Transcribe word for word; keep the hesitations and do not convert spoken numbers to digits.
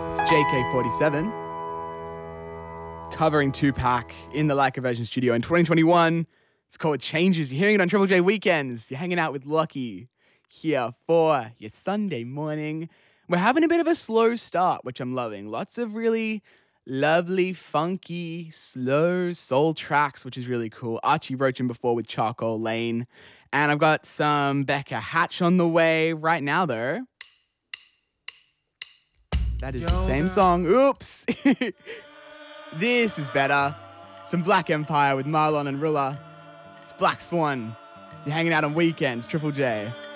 It's J K forty-seven covering Tupac in the Like a Virgin studio in twenty twenty-one. It's called Changes. You're hearing it on Triple J Weekends. You're hanging out with Lucky here for your Sunday morning. We're having a bit of a slow start, which I'm loving. Lots of really lovely, funky, slow soul tracks, which is really cool. Archie Roach in before with Charcoal Lane. And I've got some Becca Hatch on the way right now, though. That is the same song. Oops. This is better. Some Black Empire with Marlon and Rilla. It's Black Swan. You're hanging out on Weekends, Triple J.